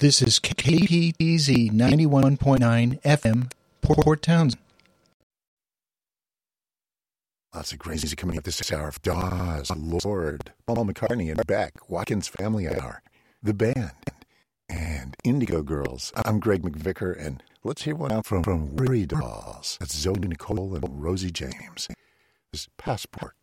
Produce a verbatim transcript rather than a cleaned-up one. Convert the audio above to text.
This is K P T Z ninety-one point nine F M, Port Townsend. Lots of crazy coming up this hour of Dawes, Lord, Paul McCartney and Beck, Watkins Family Hour, The Band, and Indigo Girls. I'm Greg McVicker, and let's hear one out from, from Weary Dolls. That's Zoe Nicole and Rosie James. This Passport.